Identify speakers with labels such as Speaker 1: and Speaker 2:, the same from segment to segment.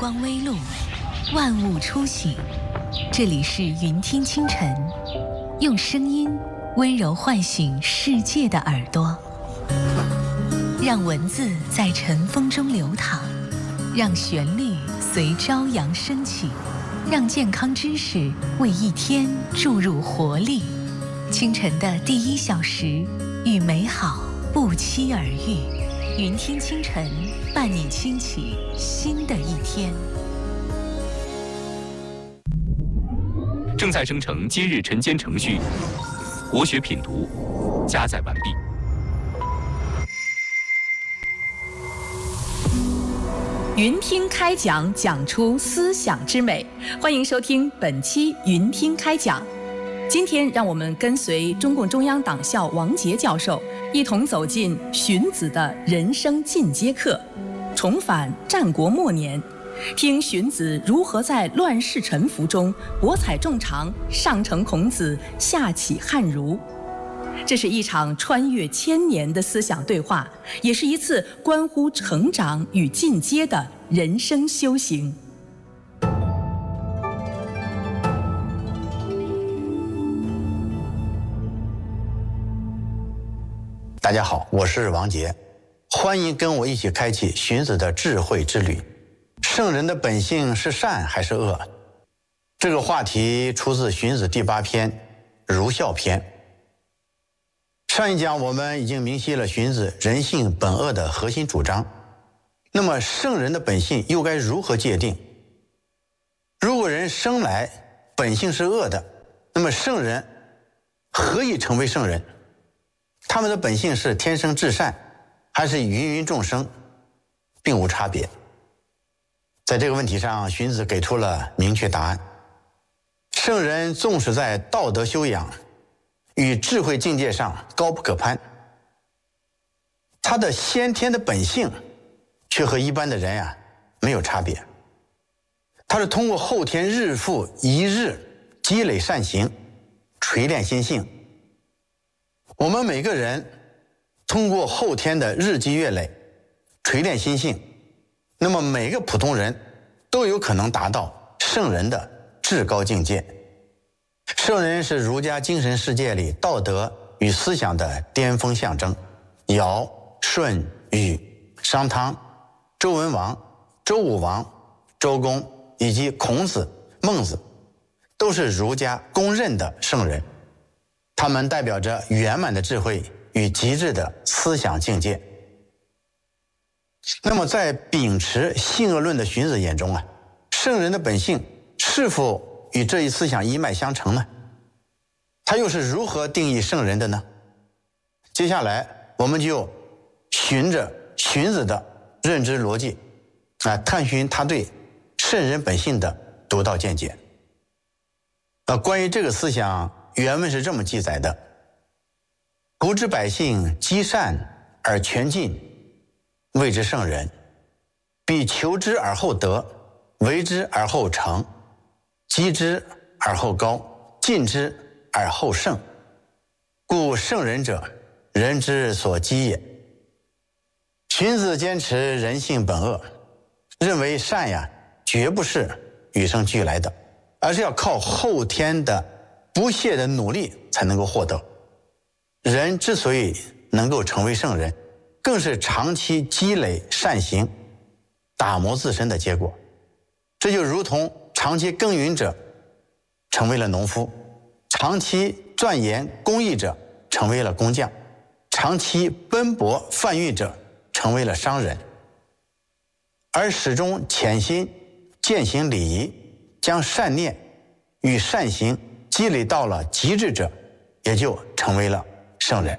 Speaker 1: 光微露，万物初醒。这里是云听清晨，用声音温柔唤醒世界的耳朵，让文字在晨风中流淌，让旋律随朝阳升起，让健康知识为一天注入活力。清晨的第1小时，与美好不期而遇。云听清晨，伴你轻启新的一天。
Speaker 2: 正在生成今日晨间程序，国学品读加载完毕。
Speaker 3: 云听开讲，讲出思想之美。欢迎收听本期云听开讲。今天让我们跟随中共中央党校王杰教授，一同走进荀子的人生进阶课，重返战国末年，听荀子如何在乱世沉浮中博采众长，上承孔子，下启汉儒。这是一场穿越1000年的思想对话，也是一次关乎成长与进阶的人生修行。
Speaker 4: 大家好，我是王杰，欢迎跟我一起开启荀子的智慧之旅。圣人的本性是善还是恶？这个话题出自荀子第8篇《儒孝篇》。上一讲我们已经明晰了荀子人性本恶的核心主张。那么圣人的本性又该如何界定？如果人生来本性是恶的，那么圣人何以成为圣人？他们的本性是天生至善，还是芸芸众生，并无差别。在这个问题上，荀子给出了明确答案。圣人纵使在道德修养与智慧境界上高不可攀，他的先天的本性却和一般的人没有差别。他是通过后天日复一日积累善行，锤炼心性。我们每个人通过后天的日积月累锤炼心性，那么每个普通人都有可能达到圣人的至高境界。圣人是儒家精神世界里道德与思想的巅峰象征。尧、舜、禹、商汤、周文王、周武王、周公以及孔子、孟子都是儒家公认的圣人，他们代表着圆满的智慧与极致的思想境界。那么在秉持性恶论的荀子眼中圣人的本性是否与这一思想一脉相承呢？他又是如何定义圣人的呢？接下来我们就循着荀子的认知逻辑探寻他对圣人本性的独到见解。关于这个思想，原文是这么记载的：古之百姓积善而全尽，谓之圣人。彼求之而后得，为之而后成，积之而后高，尽之而后胜。故圣人者，人之所积也。荀子坚持人性本恶，认为善绝不是与生俱来的，而是要靠后天的不懈的努力才能够获得。人之所以能够成为圣人，更是长期积累善行，打磨自身的结果。这就如同长期耕耘者成为了农夫，长期钻研工艺者成为了工匠，长期奔波贩运者成为了商人。而始终潜心践行礼仪，将善念与善行积累到了极致者，也就成为了圣人。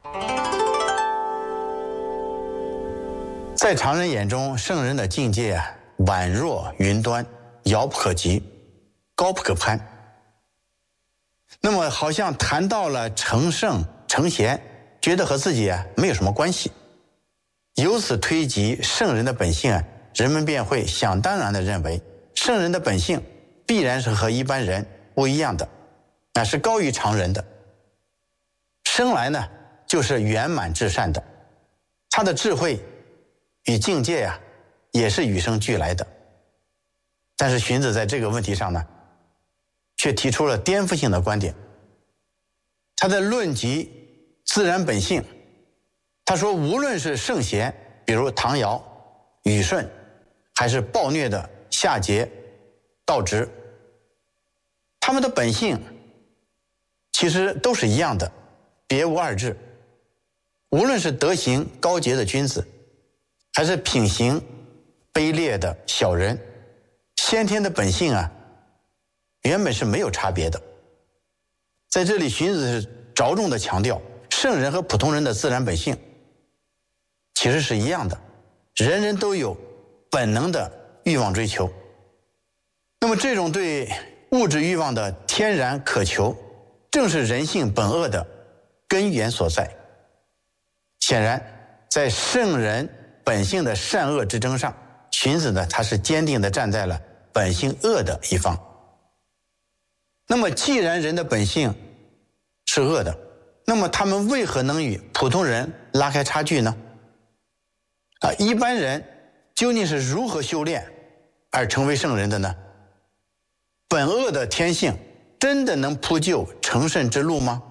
Speaker 4: 在常人眼中，圣人的境界宛若云端，遥不可及，高不可攀。那么好像谈到了成圣成贤，觉得和自己没有什么关系。由此推及圣人的本性人们便会想当然地认为，圣人的本性必然是和一般人不一样的，是高于常人的。生来呢就是圆满至善的，他的智慧与境界也是与生俱来的。 但是荀子在这个问题上呢，却提出了颠覆性的观点。他在论及自然本性，他说无论是圣贤，比如唐尧、虞舜，还是暴虐的夏桀、道直，他们的本性其实都是一样的，别无二致。无论是德行高洁的君子，还是品行卑劣的小人，先天的本性啊，原本是没有差别的。在这里，荀子是着重的强调，圣人和普通人的自然本性其实是一样的，人人都有本能的欲望追求。那么这种对物质欲望的天然渴求，正是人性本恶的根源所在。显然，在圣人本性的善恶之争上，荀子呢，他是坚定地站在了本性恶的一方。那么既然人的本性是恶的，那么他们为何能与普通人拉开差距呢？一般人究竟是如何修炼而成为圣人的呢？本恶的天性真的能铺就成圣之路吗？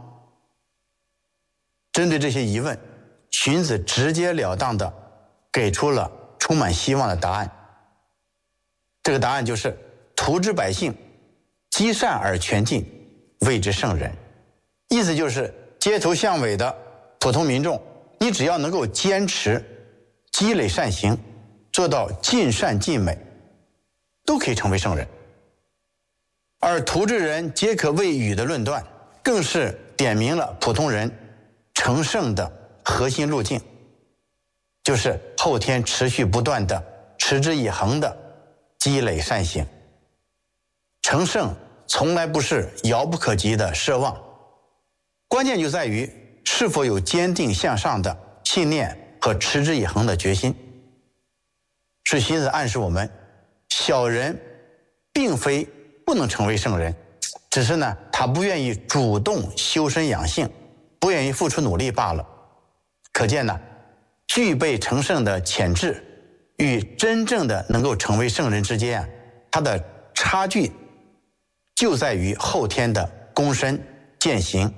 Speaker 4: 针对这些疑问，荀子直截了当地给出了充满希望的答案。这个答案就是图之百姓，积善而全尽，谓之圣人。意思就是街头巷尾的普通民众，你只要能够坚持积累善行，做到尽善尽美，都可以成为圣人。而图之人皆可谓禹的论断，更是点明了普通人成圣的核心路径，就是后天持续不断的持之以恒的积累善行。成圣从来不是遥不可及的奢望，关键就在于是否有坚定向上的信念和持之以恒的决心。是荀子暗示我们，小人并非不能成为圣人，只是呢，他不愿意主动修身养性，不愿意付出努力罢了。可见呢，具备成圣的潜质与真正的能够成为圣人之间啊，它的差距就在于后天的躬身践行。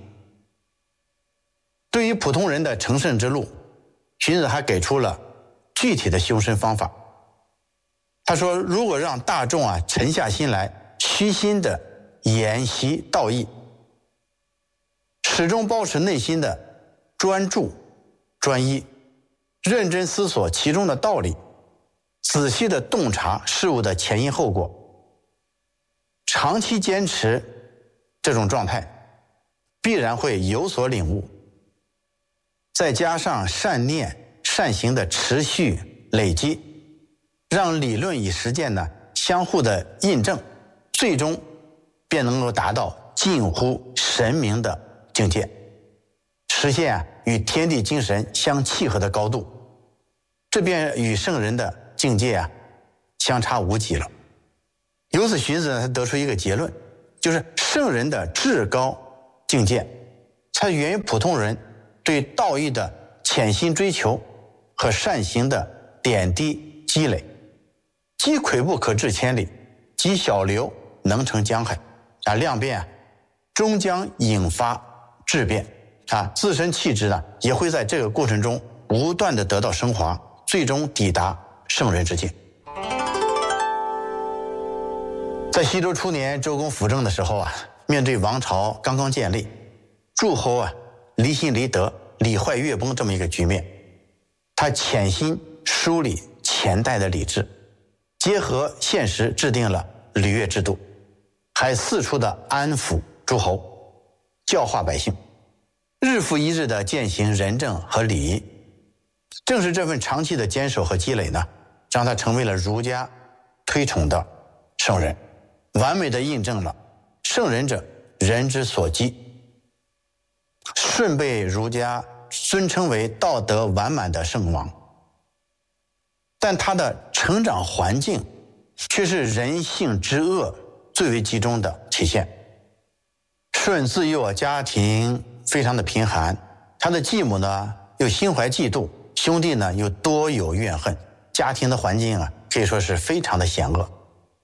Speaker 4: 对于普通人的成圣之路，荀子还给出了具体的修身方法。他说，如果让大众啊沉下心来，虚心的研习道义，始终保持内心的专注专一，认真思索其中的道理，仔细的洞察事物的前因后果，长期坚持这种状态，必然会有所领悟。再加上善念善行的持续累积，让理论与实践呢相互的印证，最终便能够达到近乎神明的境界，实现与天地精神相契合的高度，这便与圣人的境界相差无几了。由此荀子呢，他得出一个结论，就是圣人的至高境界，它源于普通人对道义的潜心追求和善行的点滴积累，积跬步可至千里，积小流能成江海。量变终将引发质变自身气质呢也会在这个过程中不断的得到升华，最终抵达圣人之境。在西周初年，周公辅政的时候面对王朝刚刚建立，诸侯离心离德，礼坏乐崩这么一个局面，他潜心梳理前代的礼制，结合现实制定了礼乐制度，还四处的安抚诸侯，教化百姓，日复一日的践行仁政和礼仪。正是这份长期的坚守和积累呢，让他成为了儒家推崇的圣人，完美的印证了圣人者人之所积，舜被儒家尊称为道德完满的圣王。但他的成长环境却是人性之恶最为集中的体现。舜自幼家庭非常的贫寒，他的继母呢又心怀嫉妒，兄弟呢又多有怨恨，家庭的环境可以说是非常的险恶。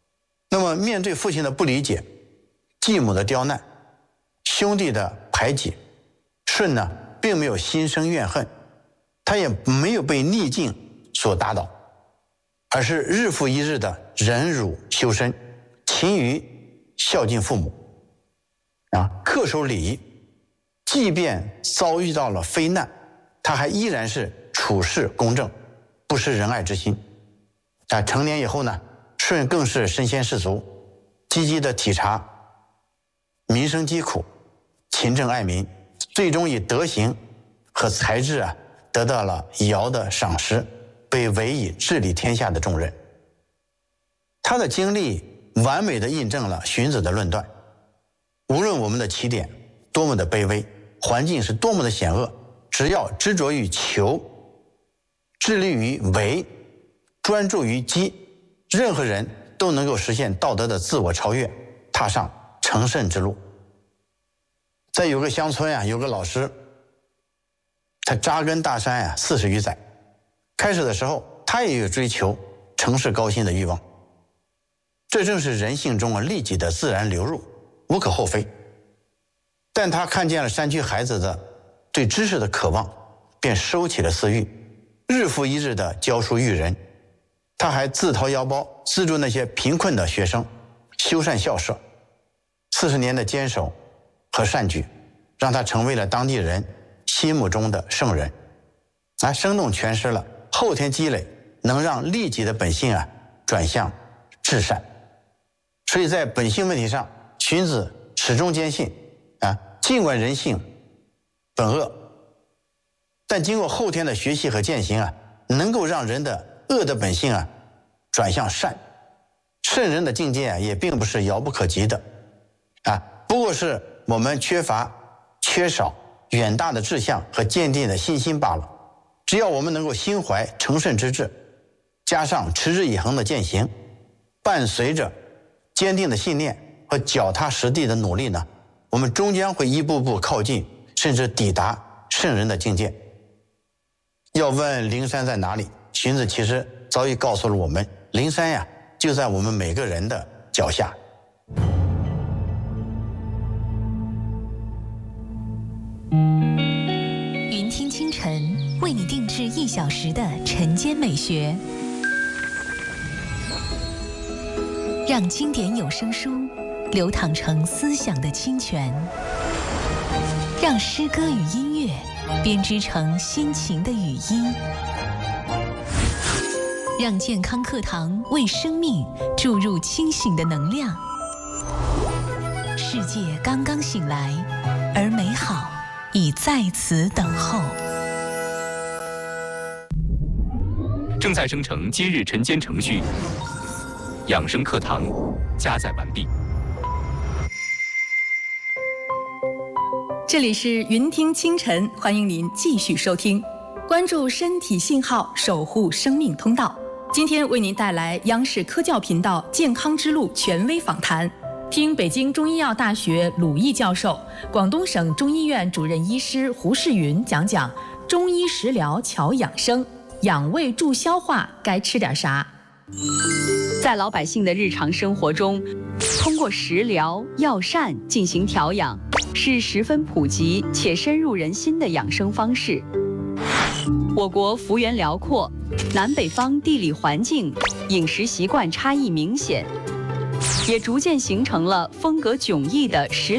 Speaker 4: 那么面对父亲的不理解、继母的刁难、兄弟的排挤，舜呢并没有心生怨恨，他也没有被逆境所打倒，而是日复一日的忍辱修身，勤于孝敬父母，恪守礼仪。即便遭遇到了非难，他还依然是处事公正，不失仁爱之心。成年以后呢，舜更是身先士卒，积极的体察民生疾苦，勤政爱民，最终以德行和才智得到了尧的赏识，被委以治理天下的重任。他的经历完美的印证了荀子的论断：无论我们的起点多么的卑微，环境是多么的险恶，只要执着于求，致力于为，专注于积，任何人都能够实现道德的自我超越，踏上成圣之路。在有个乡村有个老师，他扎根大山40余载。开始的时候，他也有追求成事高薪的欲望，这正是人性中利己的自然流入，无可厚非。但他看见了山区孩子的对知识的渴望，便收起了私欲，日复一日的教书育人。他还自掏腰包资助那些贫困的学生，修缮校舍。40年的坚守和善举，让他成为了当地人心目中的圣人，生动诠释了后天积累能让利己的本性转向至善。所以在本性问题上，荀子始终坚信尽管人性本恶，但经过后天的学习和践行能够让人的恶的本性转向善。圣人的境界也并不是遥不可及的不过是我们缺少远大的志向和坚定的信心罢了。只要我们能够心怀成圣之志，加上持之以恒的践行，伴随着坚定的信念和脚踏实地的努力呢，我们终将会一步步靠近，甚至抵达圣人的境界。要问灵山在哪里，荀子其实早已告诉了我们，灵山就在我们每个人的脚下。
Speaker 1: 云听清晨为你定制1小时的晨间美学，让经典有声书流淌成思想的清泉，让诗歌与音乐编织成心情的语音，让健康课堂为生命注入清醒的能量。世界刚刚醒来，而美好已在此等候。
Speaker 2: 正在生成今日晨间程序，养生课堂加载完毕。
Speaker 3: 这里是云听清晨，欢迎您继续收听，关注身体信号，守护生命通道。今天为您带来央视科教频道健康之路权威访谈，听北京中医药大学鲁毅教授、广东省中医院主任医师胡世云讲讲中医食疗巧养生，养胃助消化该吃点啥。
Speaker 5: 在老百姓的日常生活中，通过食疗、药膳进行调养，是十分普及且深入人心的养生方式。我国幅员辽阔，南北方地理环境、饮食习惯差异明显，也逐渐形成了风格迥异的食